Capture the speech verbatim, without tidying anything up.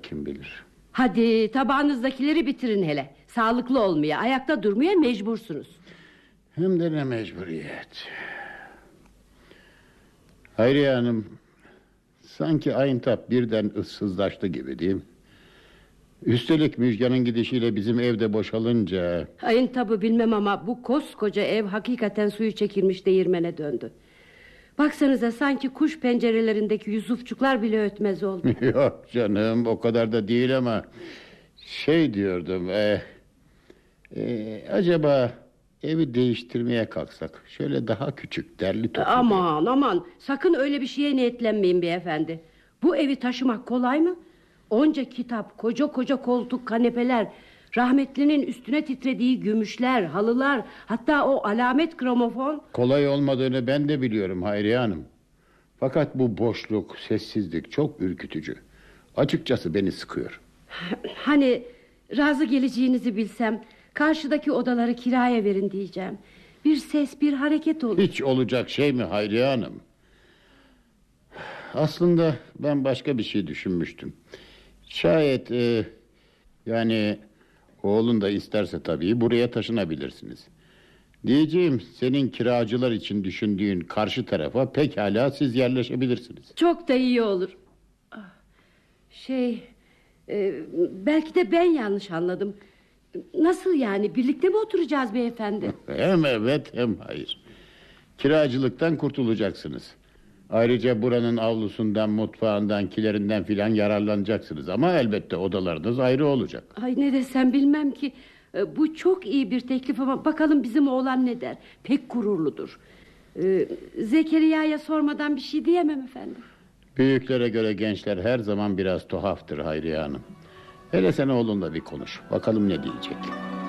kim bilir. Hadi tabağınızdakileri bitirin hele. Sağlıklı olmaya, ayakta durmaya mecbursunuz. Hem de ne mecburiyet. Hayriye Hanım, sanki Ayıntap birden ıssızlaştı gibi değil mi? Üstelik Müjgan'ın gidişiyle bizim evde boşalınca... Ayıntap'ı bilmem ama bu koskoca ev hakikaten suyu çekilmiş değirmene döndü. Baksanıza, sanki kuş pencerelerindeki yusufçuklar bile ötmez oldu. Yok canım, o kadar da değil ama... Şey diyordum... E, e, acaba evi değiştirmeye kalksak... Şöyle daha küçük, derli toplu... Aman aman, sakın öyle bir şeye niyetlenmeyin beyefendi. Bu evi taşımak kolay mı? Onca kitap, koca koca koltuk, kanepeler... Rahmetlinin üstüne titrediği gümüşler, halılar... Hatta o alamet gramofon... Kolay olmadığını ben de biliyorum Hayriye Hanım. Fakat bu boşluk, sessizlik çok ürkütücü. Açıkçası beni sıkıyor. Hani razı geleceğinizi bilsem... Karşıdaki odaları kiraya verin diyeceğim. Bir ses, bir hareket olur. Hiç olacak şey mi Hayriye Hanım? Aslında ben başka bir şey düşünmüştüm. Şayet e, yani oğlun da isterse tabii buraya taşınabilirsiniz. Diyeceğim, senin kiracılar için düşündüğün karşı tarafa pekala siz yerleşebilirsiniz. Çok da iyi olur. Şey, e, belki de ben yanlış anladım. Nasıl yani, birlikte mi oturacağız beyefendi? Hem evet hem hayır. Kiracılıktan kurtulacaksınız. Ayrıca buranın avlusundan, mutfağından, kilerinden filan yararlanacaksınız. Ama elbette odalarınız ayrı olacak. Ay ne desem bilmem ki. Bu çok iyi bir teklif ama bakalım bizim oğlan ne der? Pek gururludur. ee, Zekeriya'ya sormadan bir şey diyemem efendim. Büyüklere göre gençler her zaman biraz tuhaftır Hayriye Hanım. Hele sen oğlunla bir konuş. Bakalım ne diyecek.